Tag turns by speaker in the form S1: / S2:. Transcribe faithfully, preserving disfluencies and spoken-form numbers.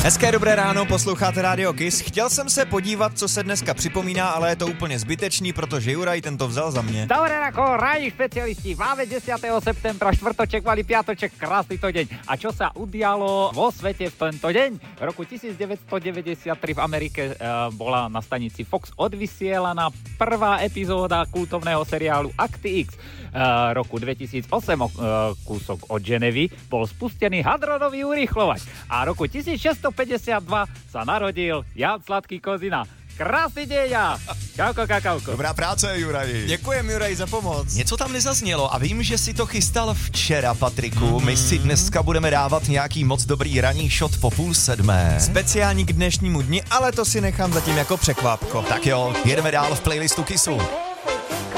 S1: Hezké dobré ráno, posloucháte Rádio Kiss. Chtěl jsem se podívat, co se dneska připomíná, ale je to úplně zbytečný, protože Juraj ten to vzal za mě.
S2: Dobré ráno, rádi špecialisti. Máme desiateho septembra, štvrtoček, malý piatoček, krásny to deň. A čo sa udialo vo svete v tento deň? V roku devätnásťstodeväťdesiattri v Amerike uh, bola na stanici Fox odvysielaná prvá epizóda kultovného seriálu Akty X. Uh, roku dvetisícosem, uh, kúsok od Ženevy, bol spustený hadronový urýchlovač. A roku tisícšesťstopäťdesiatdva sa narodil Jan Sladký Kozina. Krásný deň a čauko, kakauko.
S3: Dobrá práce, Juraji.
S1: Děkujem, Juraj, za pomoc.
S3: Něco tam nezaznělo a vím, že si to chystal včera, Patriku.
S1: Mm-hmm.
S3: My si dneska budeme dávat nějaký moc dobrý ranní shot po půl sedmé.
S1: Speciální k dnešnímu dni, ale to si nechám zatím jako překvápko.
S3: Tak jo, jedeme dál v playlistu Kissu.